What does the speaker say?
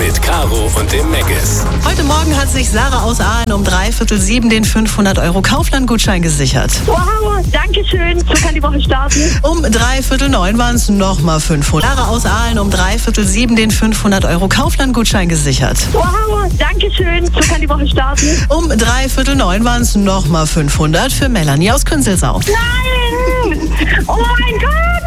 mit Caro und dem Meggis. Heute Morgen hat sich Sarah aus Aalen um 6:45 den 500 € Kaufland-Gutschein gesichert. Wow, danke schön. So kann die Woche starten. Um 8:45 waren es nochmal 500. Sarah aus Aalen um 6:45 den 500 € Kaufland-Gutschein gesichert. Wow, danke schön. So kann die Woche starten. Um 8:45 waren es nochmal 500 für Melanie aus Künzelsau. Nein! Oh mein Gott!